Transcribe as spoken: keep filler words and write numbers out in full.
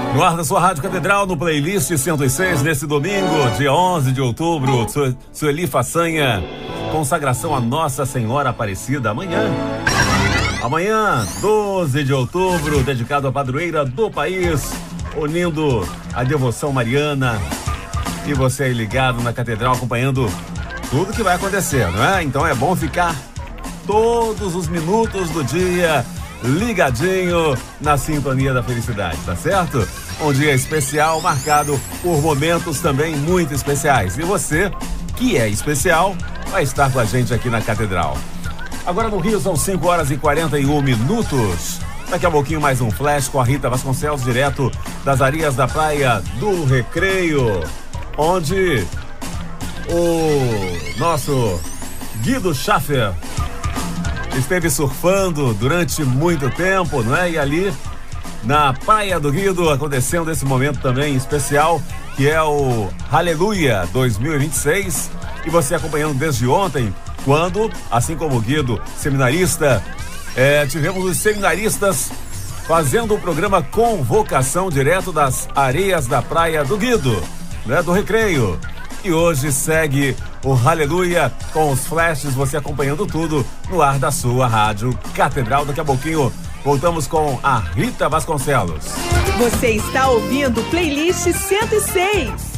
No ar da sua Rádio Catedral, no Playlist cento e seis, nesse domingo, dia onze de outubro, Sueli Façanha, consagração a Nossa Senhora Aparecida. Amanhã, amanhã, doze de outubro, dedicado à padroeira do país, unindo a devoção mariana. E você aí ligado na Catedral, acompanhando tudo que vai acontecer, não é? Então é bom ficar todos os minutos do dia ligadinho na sintonia da felicidade, tá certo? Um dia especial marcado por momentos também muito especiais. E você, que é especial, vai estar com a gente aqui na Catedral. Agora no Rio são cinco horas e quarenta e um minutos. Daqui a pouquinho mais um flash com a Rita Vasconcelos, direto das areias da praia do Recreio, onde o nosso Guido Schaffer esteve surfando durante muito tempo, não é? E ali na Praia do Guido acontecendo esse momento também especial, que é o Aleluia dois mil e vinte e seis. E você acompanhando desde ontem, quando, assim como o Guido, seminarista, é, tivemos os seminaristas fazendo o programa Convocação direto das areias da Praia do Guido, né? Do Recreio. E hoje segue o Aleluia com os flashes, você acompanhando tudo no ar da sua Rádio Catedral. Daqui a pouquinho voltamos com a Rita Vasconcelos. Você está ouvindo Playlist cento e seis.